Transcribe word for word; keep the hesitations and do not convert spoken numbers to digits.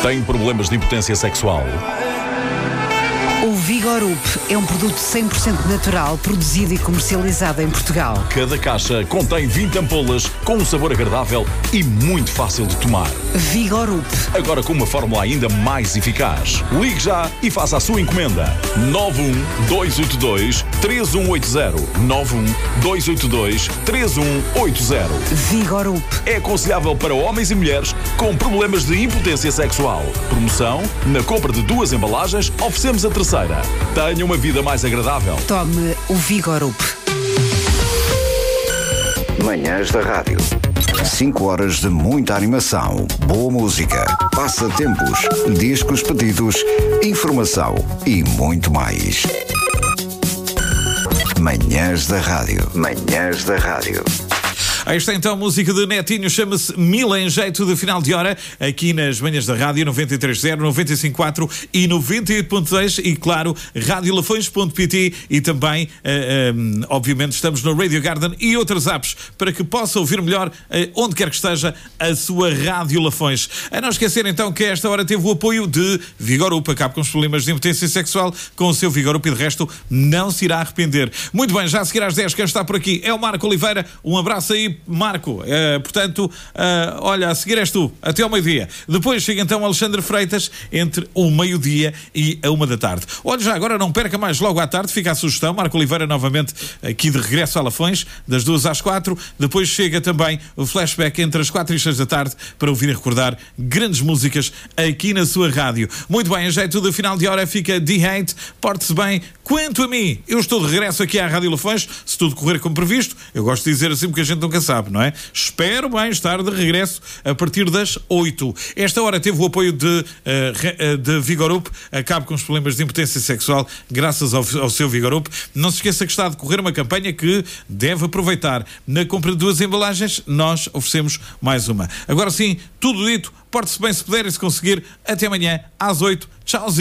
Tem problemas de impotência sexual? O Vigorup é um produto cem por cento natural, produzido e comercializado em Portugal. Cada caixa contém vinte ampolas com um sabor agradável e muito fácil de tomar. Vigorup. Agora com uma fórmula ainda mais eficaz. Ligue já e faça a sua encomenda. nove um dois oito dois três um oito zero. nove um dois oito dois três um oito zero. Vigorup. É aconselhável para homens e mulheres com problemas de impotência sexual. Promoção: na compra de duas embalagens, oferecemos a terceira. Tenha uma vida mais agradável. Tome o Vigorup. Manhãs da Rádio. cinco horas de muita animação, boa música, passatempos, discos pedidos, informação e muito mais. Manhãs da Rádio. Manhãs da Rádio. Aí está então a música de Netinho, chama-se Mila, em jeito de final de hora, aqui nas Manhãs da Rádio, noventa e três ponto zero, noventa e cinco ponto quatro e noventa e oito ponto seis e, claro, rádio lafões ponto pt e também, uh, uh, obviamente, estamos no Radio Garden e outras apps para que possa ouvir melhor, uh, onde quer que esteja, a sua Rádio Lafões. A não esquecer, então, que a esta hora teve o apoio de Vigorup. Acabe com os problemas de impotência sexual com o seu Vigorup e, de resto, não se irá arrepender. Muito bem, já a seguir às dez, quem está por aqui é o Marco Oliveira. Um abraço aí, Marco. Uh, portanto, uh, olha, a seguir és tu, até ao meio-dia. Depois chega então Alexandre Freitas, entre o meio-dia e a uma da tarde. Olha, já agora não perca mais, logo à tarde fica a sugestão, Marco Oliveira novamente aqui de regresso a Lafões, das duas às quatro. Depois chega também o flashback entre as quatro e seis da tarde para ouvir e recordar grandes músicas aqui na sua rádio. Muito bem, já é tudo, a final de hora fica D-Hate, porte-se bem. Quanto a mim, eu estou de regresso aqui à Rádio Lafões, se tudo correr como previsto. Eu gosto de dizer assim porque a gente nunca sabe, não é? Espero bem estar de regresso a partir das oito. Esta hora teve o apoio de, uh, de Vigorup. Acabe com os problemas de impotência sexual graças ao, ao seu Vigorup. Não se esqueça que está a decorrer uma campanha que deve aproveitar. Na compra de duas embalagens, nós oferecemos mais uma. Agora sim, tudo dito. Porte-se bem se puder e se conseguir. Até amanhã às oito. Tchauzinho.